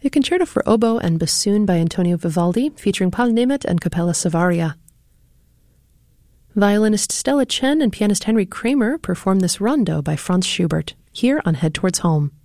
the Concerto for Oboe and Bassoon by Antonio Vivaldi, featuring Paul Nemeth and Capella Savaria. Violinist Stella Chen and pianist Henry Kramer perform this rondo by Franz Schubert, here on Head Towards Home.